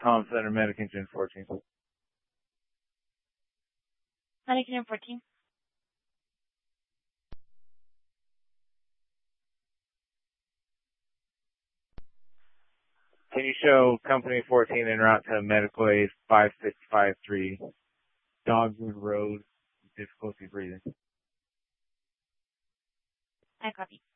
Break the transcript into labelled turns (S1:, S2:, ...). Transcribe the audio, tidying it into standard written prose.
S1: Comm Center, Medic Engine 14.
S2: Medic Engine 14.
S1: Can you show Company 14 en route to Medical Aid 5653, Dogwood Road, difficulty breathing?
S2: I copy.